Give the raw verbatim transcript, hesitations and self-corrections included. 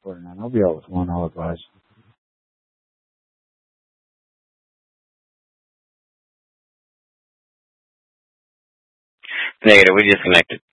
forty-nine. I'll be out with one. I'll advise. Negative. We disconnected.